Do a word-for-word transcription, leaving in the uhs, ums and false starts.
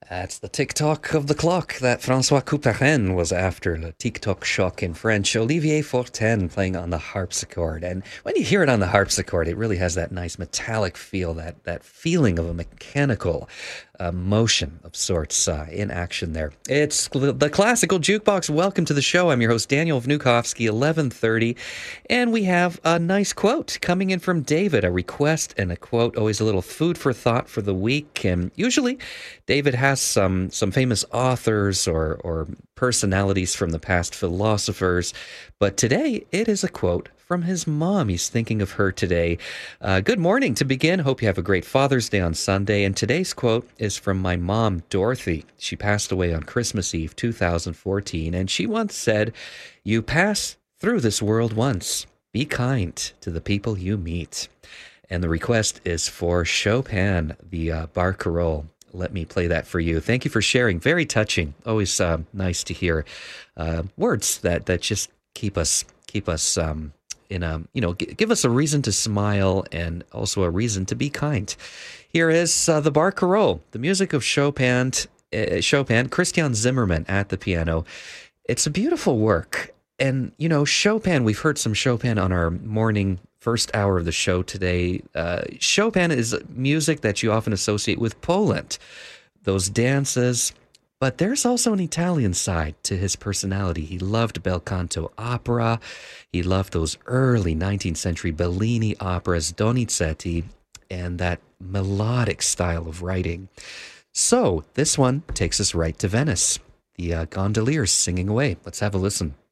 That's the tick-tock of the clock that Francois Couperin was after, the tick-tock shock in French. Olivier Fortin playing on the harpsichord. And when you hear it on the harpsichord, it really has that nice metallic feel, that, that feeling of a mechanical uh, motion of sorts uh, in action there. It's the Classical Jukebox. Welcome to the show. I'm your host, Daniel Vnukovsky, eleven thirty. And we have a nice quote coming in from David, a request and a quote, always a little food for thought for the week. And usually David has some some famous authors or or personalities from the past, philosophers, but today it is a quote from his mom. He's thinking of her today. Uh, good morning to begin. Hope you have a great Father's Day on Sunday. And today's quote is from my mom, Dorothy. She passed away on Christmas Eve, two thousand fourteen, and she once said, "You pass through this world once. Be kind to the people you meet." And the request is for Chopin, the uh, Barcarolle. Let me play that for you. Thank you for sharing. Very touching. Always uh, nice to hear uh, words that, that just keep us keep us um, in a you know g- give us a reason to smile and also a reason to be kind. Here is uh, the Barcarolle, the music of Chopin. Uh, Chopin, Christian Zimmermann at the piano. It's a beautiful work, and you know Chopin. We've heard some Chopin on our morning first hour of the show today. Uh, Chopin is music that you often associate with Poland, those dances, but there's also an Italian side to his personality. He loved bel canto opera. He loved those early nineteenth century Bellini operas, Donizetti, and that melodic style of writing. So this one takes us right to Venice. The uh, gondoliers singing away. Let's have a listen.